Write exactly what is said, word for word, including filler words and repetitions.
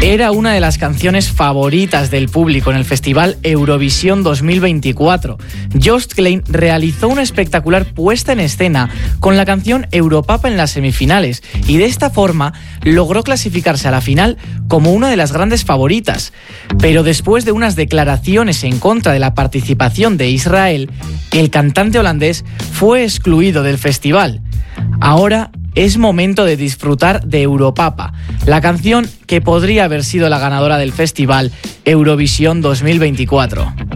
Era una de las canciones favoritas del público en el Festival Eurovisión dos mil veinticuatro. Joost Klein realizó una espectacular puesta en escena con la canción Europapa en las semifinales y de esta forma logró clasificarse a la final como una de las grandes favoritas. Pero después de unas declaraciones en contra de la participación de Israel, el cantante holandés fue excluido del festival. Ahora es momento de disfrutar de Europapa, la canción que podría haber sido la ganadora del festival Eurovisión dos mil veinticuatro.